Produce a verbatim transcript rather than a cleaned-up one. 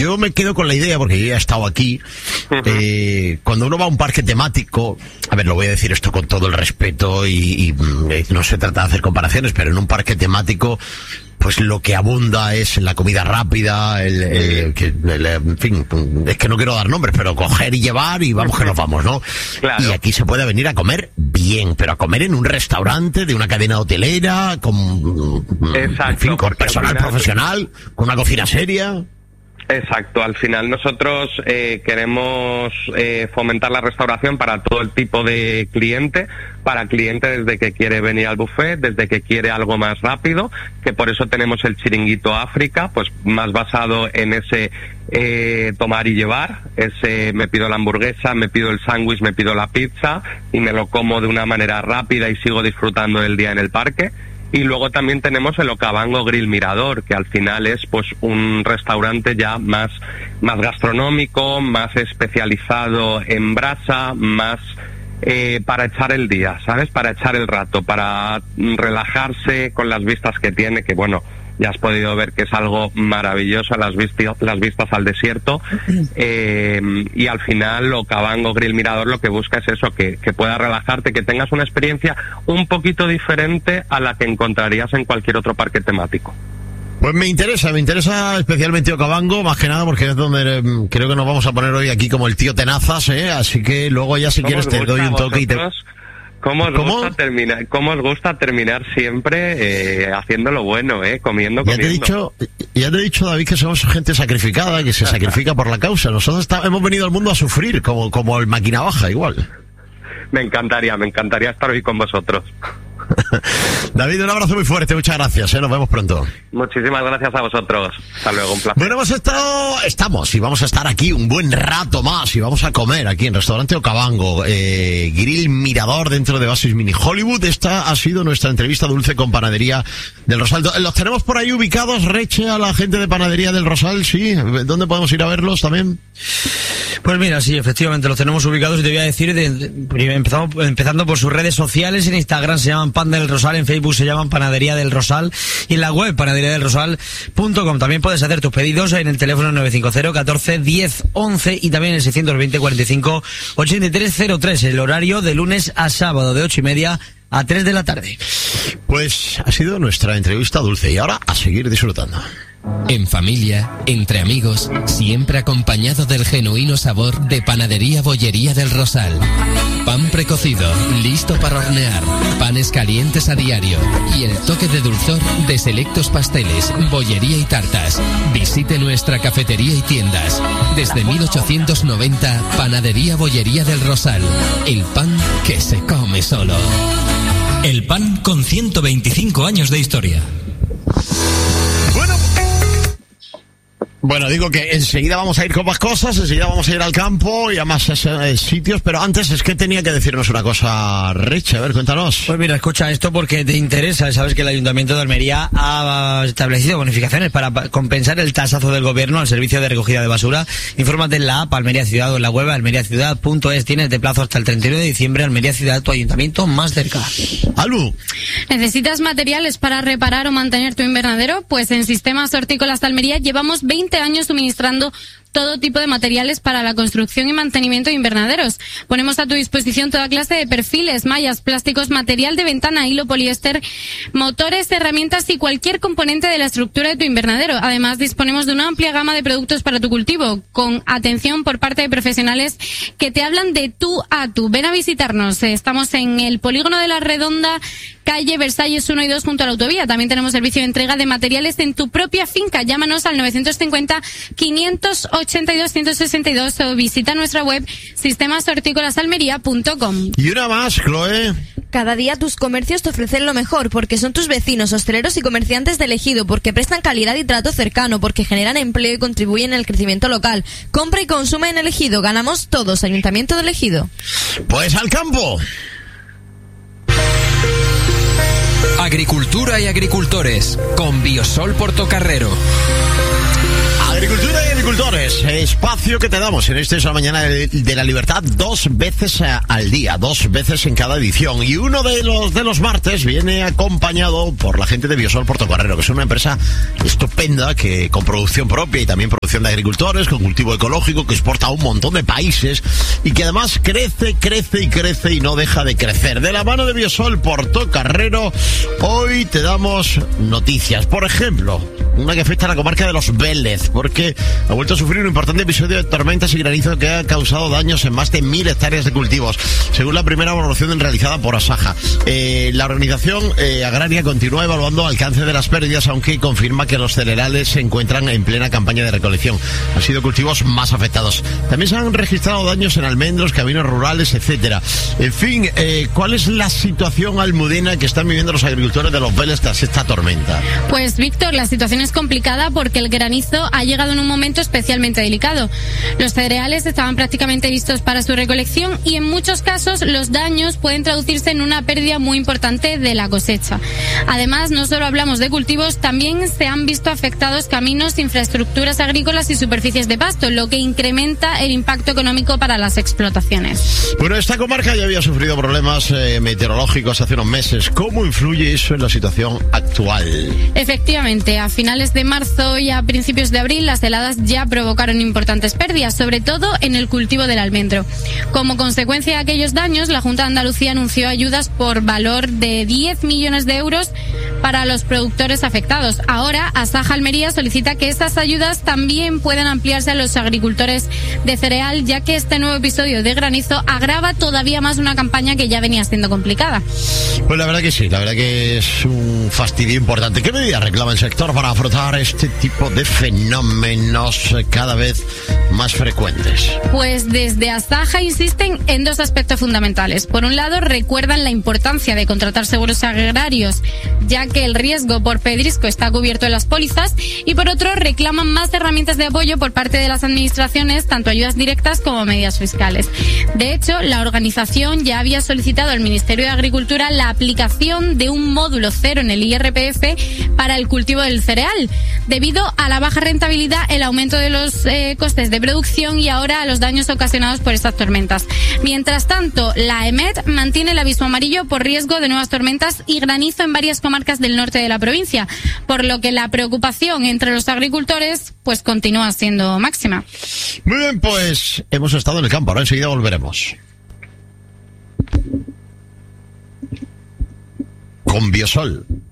yo me quedo con la idea, porque yo ya he estado aquí, uh-huh. eh, cuando uno va a un parque temático, a ver, lo voy a decir esto con todo el respeto y, y no se trata de hacer comparaciones, pero en un parque temático, pues lo que abunda es la comida rápida, el, el, el, en fin, es que no quiero dar nombres, pero coger y llevar y vamos que nos vamos, ¿no? Claro. Y aquí se puede venir a comer bien, pero a comer en un restaurante de una cadena hotelera, con, Exacto, en fin, con personal final... profesional, con una cocina seria. Exacto, al final nosotros eh, queremos eh, fomentar la restauración para todo el tipo de cliente, para cliente desde que quiere venir al buffet, desde que quiere algo más rápido, que por eso tenemos el Chiringuito África, pues más basado en ese eh, tomar y llevar, ese me pido la hamburguesa, me pido el sándwich, me pido la pizza y me lo como de una manera rápida y sigo disfrutando del día en el parque. Y luego también tenemos el Okavango Grill Mirador, que al final es pues un restaurante ya más, más gastronómico, más especializado en brasa, más eh, para echar el día, ¿sabes? Para echar el rato, para relajarse con las vistas que tiene, que bueno, ya has podido ver que es algo maravilloso, las vistas, las vistas al desierto, eh, y al final Okavango Grill Mirador lo que busca es eso, que, que puedas relajarte, que tengas una experiencia un poquito diferente a la que encontrarías en cualquier otro parque temático. Pues me interesa, me interesa especialmente Okavango, más que nada porque es donde eh, creo que nos vamos a poner hoy aquí como el tío Tenazas, ¿eh? Así que luego ya si quieres te doy un toque y te... ¿Cómo os, ¿Cómo? Gusta terminar, ¿Cómo os gusta terminar siempre eh, haciendo lo bueno, eh? Comiendo, comiendo. Ya te he dicho, ya te he dicho, David, que somos gente sacrificada, que se sacrifica por la causa. Nosotros está, hemos venido al mundo a sufrir, como, como el Máquina Baja, igual. Me encantaría, me encantaría estar hoy con vosotros. David, un abrazo muy fuerte, muchas gracias, ¿eh? Nos vemos pronto. Muchísimas gracias a vosotros. Hasta luego, un placer. Bueno, hemos estado, estamos y vamos a estar aquí un buen rato más y vamos a comer aquí en Restaurante Okavango, eh, Grill Mirador dentro de Oasis Mini Hollywood. Esta ha sido nuestra entrevista dulce con Panadería del Rosal. ¿Los tenemos por ahí ubicados, Reche, a la gente de Panadería del Rosal? Sí, ¿dónde podemos ir a verlos también? Pues mira, sí, efectivamente los tenemos ubicados y te voy a decir, de, de, empezamos, empezando por sus redes sociales. En Instagram se llaman Pan del Rosal, en Facebook se llaman Panadería del Rosal y en la web panadería del rosal punto com. También puedes hacer tus pedidos en el teléfono nueve cinco cero, catorce, diez, once y también el seiscientos veinte, cuarenta y cinco, ochenta y tres cero tres, el horario de lunes a sábado de ocho y media a tres de la tarde. Pues ha sido nuestra entrevista dulce y ahora a seguir disfrutando. En familia, entre amigos, siempre acompañado del genuino sabor de Panadería Bollería del Rosal. Pan precocido, listo para hornear, panes calientes a diario y el toque de dulzor de selectos pasteles, bollería y tartas. Visite nuestra cafetería y tiendas. Desde mil ochocientos noventa, Panadería Bollería del Rosal. El pan que se come solo. El pan con ciento veinticinco años de historia. Bueno, digo que enseguida vamos a ir con más cosas, enseguida vamos a ir al campo y a más eh, sitios, pero antes es que tenía que decirnos una cosa, Rich, a ver, cuéntanos. Pues mira, escucha esto porque te interesa, sabes que el Ayuntamiento de Almería ha establecido bonificaciones para compensar el tasazo del gobierno al servicio de recogida de basura. Infórmate en la app Almería Ciudad o en la web almería ciudad punto es. Tienes de plazo hasta el treinta y uno de diciembre. Almería Ciudad, tu ayuntamiento más cerca. Alu. ¿Necesitas materiales para reparar o mantener tu invernadero? Pues en Sistemas Hortícolas de Almería llevamos veinte años suministrando todo tipo de materiales para la construcción y mantenimiento de invernaderos. Ponemos a tu disposición toda clase de perfiles, mallas, plásticos, material de ventana, hilo, poliéster, motores, herramientas y cualquier componente de la estructura de tu invernadero. Además, disponemos de una amplia gama de productos para tu cultivo, con atención por parte de profesionales que te hablan de tú a tú. Ven a visitarnos. Estamos en el Polígono de la Redonda, calle Versalles uno y dos, junto a la autovía. También tenemos servicio de entrega de materiales en tu propia finca. Llámanos al novecientos cincuenta, quinientos ochenta y dos, ciento sesenta y dos o visita nuestra web sistemas hortícolas almería punto com. Y una más, Chloe. Cada día tus comercios te ofrecen lo mejor, porque son tus vecinos, hosteleros y comerciantes del ejido, porque prestan calidad y trato cercano, porque generan empleo y contribuyen al crecimiento local. Compra y consume en el ejido. Ganamos todos, Ayuntamiento del Ejido. Pues al campo. Agricultura y agricultores con Biosol Portocarrero. Agricultura y agricultores. ese espacio que te damos en este esa mañana de, de la libertad dos veces a, al día, dos veces en cada edición. Y uno de los de los martes viene acompañado por la gente de Biosol Portocarrero, que es una empresa estupenda que con producción propia y también producción de agricultores, con cultivo ecológico, que exporta a un montón de países y que además crece, crece y crece y no deja de crecer. De la mano de Biosol Portocarrero, hoy te damos noticias. Por ejemplo, una que afecta a la comarca de Los Vélez, porque ha vuelto a sufrir un importante episodio de tormentas y granizo que ha causado daños en más de mil hectáreas de cultivos, según la primera evaluación realizada por Asaja. Eh, la organización eh, agraria continúa evaluando el alcance de las pérdidas, aunque confirma que los cereales se encuentran en plena campaña de recolección. Han sido cultivos más afectados. También se han registrado daños en almendros, caminos rurales, etcétera. En fin, eh, ¿cuál es la situación almudena que están viviendo los agricultores de Los Vélez tras esta tormenta? Pues, Víctor, la situación es complicada porque el granizo ha llegado en un momento especialmente delicado. Los cereales estaban prácticamente listos para su recolección y en muchos casos los daños pueden traducirse en una pérdida muy importante de la cosecha. Además, no solo hablamos de cultivos, también se han visto afectados caminos, infraestructuras agrícolas y superficies de pasto, lo que incrementa el impacto económico para las explotaciones. Bueno, esta comarca ya había sufrido problemas eh, meteorológicos hace unos meses. ¿Cómo influye eso en la situación actual? Efectivamente, a finales de marzo y a principios de abril las heladas ya provocaron importantes pérdidas, sobre todo en el cultivo del almendro. Como consecuencia de aquellos daños, la Junta de Andalucía anunció ayudas por valor de diez millones de euros para los productores afectados. Ahora, Asaja Almería solicita que estas ayudas también puedan ampliarse a los agricultores de cereal, ya que este nuevo episodio de granizo agrava todavía más una campaña que ya venía siendo complicada. Pues la verdad que sí, la verdad que es un fastidio importante. ¿Qué medidas reclama el sector para afrontar este tipo de fenómenos cada vez más frecuentes? Pues desde Asaja insisten en dos aspectos fundamentales. Por un lado, recuerdan la importancia de contratar seguros agrarios, ya que el riesgo por pedrisco está cubierto en las pólizas, y por otro, reclaman más herramientas de apoyo por parte de las administraciones, tanto ayudas directas como medidas fiscales. De hecho, la organización ya había solicitado al Ministerio de Agricultura la aplicación de un módulo cero en el I R P F para el cultivo del cereal, debido a la baja rentabilidad, el aumento de los eh, costes de producción y ahora a los daños ocasionados por estas tormentas. Mientras tanto, la EMET mantiene el aviso amarillo por riesgo de nuevas tormentas y granizo en varias comarcas del norte de la provincia, por lo que la preocupación entre los agricultores pues continúa siendo máxima. Muy bien, pues hemos estado en el campo, ahora enseguida volveremos. Con Biosol.